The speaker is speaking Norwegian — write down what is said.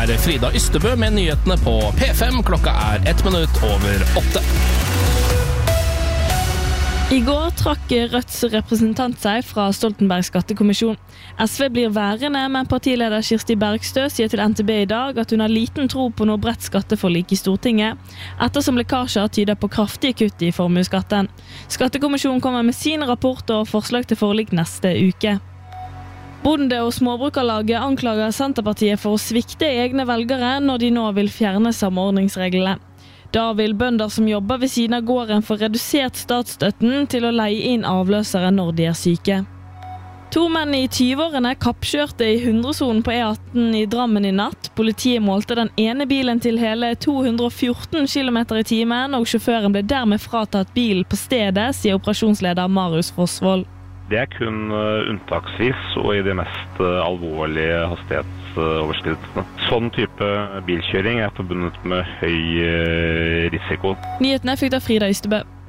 Frida Ystebø med nyhetene på P5. Klokka 8:01. I går trakk Rødts representant seg fra Stoltenbergs skattekommisjon. SV blir værende, men partileder Kirsti Bergstø sier til NTB i dag at hun har liten tro på noe bredt skatteforlik i Stortinget, ettersom lekkasjer tyder på kraftige kutt i formueskatten. Skattekommisjonen kommer med sin rapport og forslag til forlik neste uke. Bonde- og småbrukerlaget anklager Senterpartiet for å svikte egne velgere når de nå vil fjerne samordningsreglene. Da vil bønder som jobber ved siden av gården få redusert statsstøtten til å leie inn avløsere når de er syke. 2 menn i 20-årene kappkjørte i 100-sonen på E18 i Drammen i natt. Politiet målte den ene bilen til hele 214 km i timen, og sjåføren ble dermed fratatt bilen på stedet, sier operasjonsleder Marius Fossvold. Det kun unntaksvis og i de mest alvorlige hastighetsoverskridelsene. Sånn type bilkjøring forbundet med høy risiko. Nyhetene fikk da Frida Ystebø.